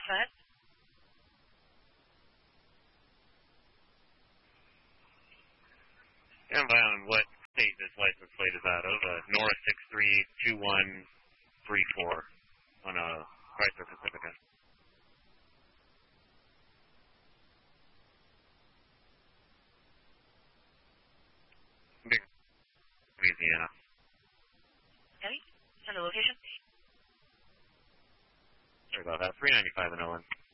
ahead. And on what state this license plate is out of, Nora 632134 on a Chrysler Pacifica. Louisiana. Okay, send the location. Sorry about that. 395 and Owen.